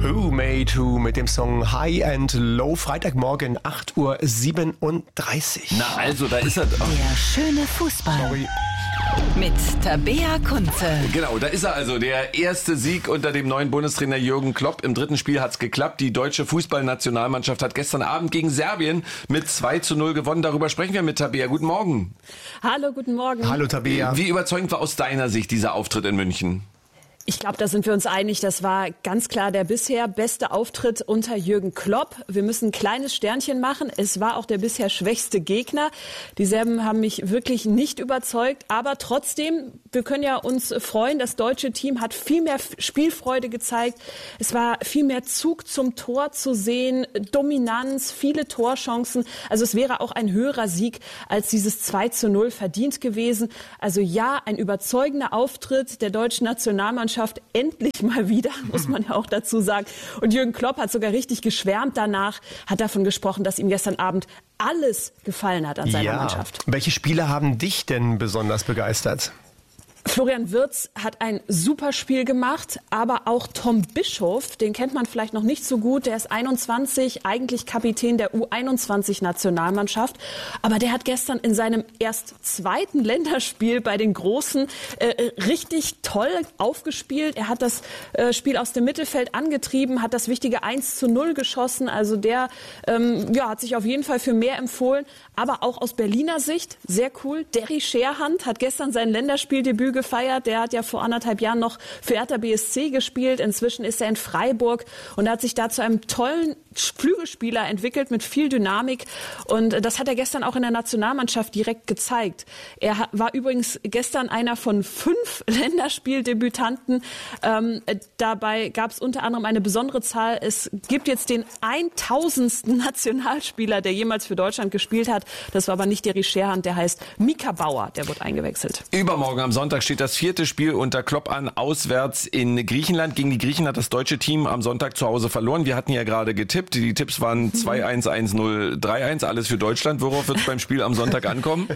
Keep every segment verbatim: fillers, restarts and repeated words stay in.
Who Made Who mit dem Song High and Low. Freitagmorgen acht Uhr siebenunddreißig. Na also, da ist er. Oh. Der schöne Fußball. Sorry. Mit Tabea Kunze. Genau, da ist er also, der erste Sieg unter dem neuen Bundestrainer Jürgen Klopp. Im dritten Spiel hat's geklappt. Die deutsche Fußballnationalmannschaft hat gestern Abend gegen Serbien mit zwei zu null gewonnen. Darüber sprechen wir mit Tabea. Guten Morgen. Hallo, guten Morgen. Hallo Tabea. Wie überzeugend war aus deiner Sicht dieser Auftritt in München? Ich glaube, da sind wir uns einig. Das war ganz klar der bisher beste Auftritt unter Jürgen Klopp. Wir müssen ein kleines Sternchen machen. Es war auch der bisher schwächste Gegner. Die Serben haben mich wirklich nicht überzeugt. Aber trotzdem, wir können ja uns freuen. Das deutsche Team hat viel mehr Spielfreude gezeigt. Es war viel mehr Zug zum Tor zu sehen, Dominanz, viele Torchancen. Also es wäre auch ein höherer Sieg als dieses zwei zu null verdient gewesen. Also ja, ein überzeugender Auftritt der deutschen Nationalmannschaft. Endlich mal wieder, muss man ja auch dazu sagen. Und Jürgen Klopp hat sogar richtig geschwärmt danach, hat davon gesprochen, dass ihm gestern Abend alles gefallen hat an seiner ja. Mannschaft. Welche Spieler haben dich denn besonders begeistert? Florian Wirtz hat ein super Spiel gemacht, aber auch Tom Bischoff, den kennt man vielleicht noch nicht so gut, der ist einundzwanzig, eigentlich Kapitän der U einundzwanzig-Nationalmannschaft, aber der hat gestern in seinem erst zweiten Länderspiel bei den Großen äh, richtig toll aufgespielt. Er hat das äh, Spiel aus dem Mittelfeld angetrieben, hat das wichtige eins zu null geschossen, also der ähm, ja, hat sich auf jeden Fall für mehr empfohlen, aber auch aus Berliner Sicht sehr cool. Derry Scherhand hat gestern sein Länderspieldebüt gefeiert. Der hat ja vor anderthalb Jahren noch für Hertha B S C gespielt. Inzwischen ist er in Freiburg und hat sich da zu einem tollen Flügelspieler entwickelt mit viel Dynamik. Und das hat er gestern auch in der Nationalmannschaft direkt gezeigt. Er war übrigens gestern einer von fünf Länderspieldebütanten. Ähm, dabei gab es unter anderem eine besondere Zahl. Es gibt jetzt den tausendsten Nationalspieler, der jemals für Deutschland gespielt hat. Das war aber nicht Derry Scherhand, der heißt Mika Bauer. Der wird eingewechselt. Übermorgen am Sonntag steht das vierte Spiel unter Klopp an, auswärts in Griechenland. Gegen die Griechen hat das deutsche Team am Sonntag zu Hause verloren. Wir hatten ja gerade getippt. Die Tipps waren zwei eins, eins null, drei eins, alles für Deutschland. Worauf wird es beim Spiel am Sonntag ankommen?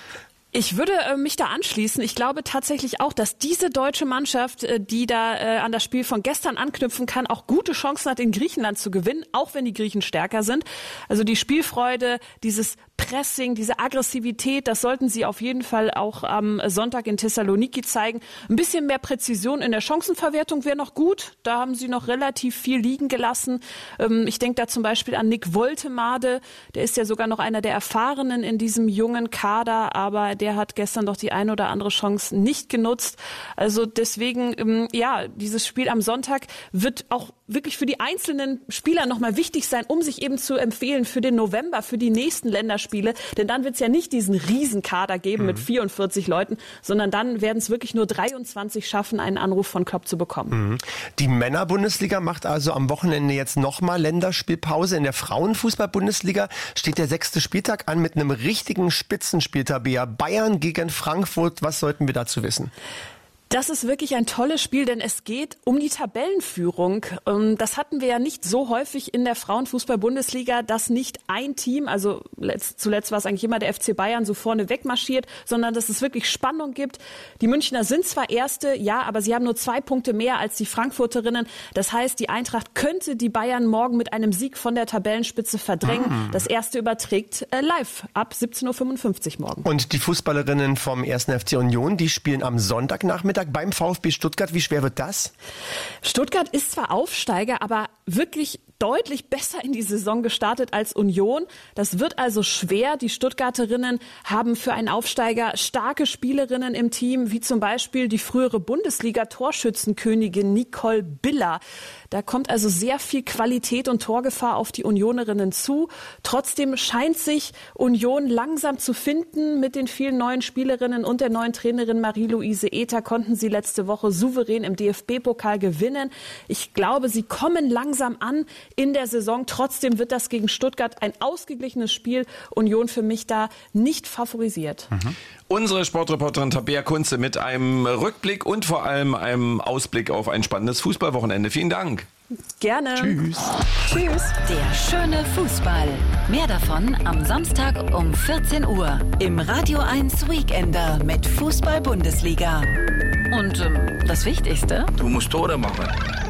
Ich würde äh, mich da anschließen. Ich glaube tatsächlich auch, dass diese deutsche Mannschaft, äh, die da äh, an das Spiel von gestern anknüpfen kann, auch gute Chancen hat, in Griechenland zu gewinnen, auch wenn die Griechen stärker sind. Also die Spielfreude, dieses Pressing, diese Aggressivität, das sollten sie auf jeden Fall auch am Sonntag in Thessaloniki zeigen. Ein bisschen mehr Präzision in der Chancenverwertung wäre noch gut. Da haben sie noch relativ viel liegen gelassen. Ähm, ich denke da zum Beispiel an Nick Woltemade. Der ist ja sogar noch einer der Erfahrenen in diesem jungen Kader, aber der hat gestern doch die ein oder andere Chance nicht genutzt. Also deswegen, ähm, ja, dieses Spiel am Sonntag wird auch wirklich für die einzelnen Spieler nochmal wichtig sein, um sich eben zu empfehlen für den November, für die nächsten Länderspiele. Denn dann wird es ja nicht diesen Riesenkader geben mhm. mit vierundvierzig Leuten, sondern dann werden es wirklich nur dreiundzwanzig schaffen, einen Anruf von Klopp zu bekommen. Mhm. Die Männerbundesliga macht also am Wochenende jetzt nochmal Länderspielpause. In der Frauenfußball-Bundesliga steht der sechste Spieltag an mit einem richtigen Spitzenspiel, Tabea. Bayern gegen Frankfurt. Was sollten wir dazu wissen? Das ist wirklich ein tolles Spiel, denn es geht um die Tabellenführung. Das hatten wir ja nicht so häufig in der Frauenfußball-Bundesliga, dass nicht ein Team, also zuletzt war es eigentlich immer der F C Bayern, so vorne wegmarschiert, sondern dass es wirklich Spannung gibt. Die Münchner sind zwar Erste, ja, aber sie haben nur zwei Punkte mehr als die Frankfurterinnen. Das heißt, die Eintracht könnte die Bayern morgen mit einem Sieg von der Tabellenspitze verdrängen. Ah. Das erste überträgt äh, live ab siebzehn Uhr fünfundfünfzig morgen. Und die Fußballerinnen vom ersten F C Union, die spielen am Sonntagnachmittag beim VfB Stuttgart. Wie schwer wird das? Stuttgart ist zwar Aufsteiger, aber wirklich deutlich besser in die Saison gestartet als Union. Das wird also schwer. Die Stuttgarterinnen haben für einen Aufsteiger starke Spielerinnen im Team, wie zum Beispiel die frühere Bundesliga-Torschützenkönigin Nicole Biller. Da kommt also sehr viel Qualität und Torgefahr auf die Unionerinnen zu. Trotzdem scheint sich Union langsam zu finden. Mit den vielen neuen Spielerinnen und der neuen Trainerin Marie-Louise Ether konnten sie letzte Woche souverän im D F B-Pokal gewinnen. Ich glaube, sie kommen langsam an in der Saison. Trotzdem wird das gegen Stuttgart ein ausgeglichenes Spiel. Union für mich da nicht favorisiert. Mhm. Unsere Sportreporterin Tabea Kunze mit einem Rückblick und vor allem einem Ausblick auf ein spannendes Fußballwochenende. Vielen Dank. Gerne. Tschüss. Tschüss. Der schöne Fußball. Mehr davon am Samstag um vierzehn Uhr im Radio eins Weekender mit Fußball-Bundesliga. Und ähm, das Wichtigste? Du musst Tore machen.